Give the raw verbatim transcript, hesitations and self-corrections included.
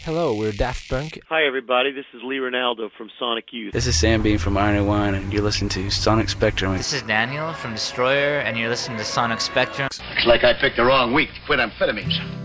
Hello, we're Daft Punk. Hi, everybody. This is Lee Ronaldo from Sonic Youth. This is Sam Bean from Iron and Wine, and you're listening to Sonic Spectrum. This is Daniel from Destroyer, and you're listening to Sonic Spectrum. Looks like I picked the wrong week to quit amphetamines.